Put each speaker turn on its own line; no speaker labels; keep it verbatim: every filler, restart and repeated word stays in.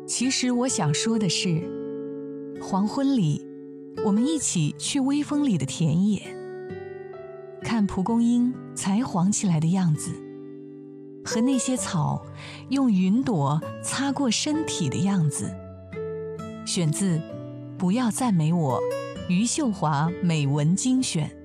其实我想说的是，黄昏里，我们一起去微风里的田野，看蒲公英才黄起来的样子，和那些草用云朵擦过身体的样子。选自《不要赞美我》，余秀华美文精选。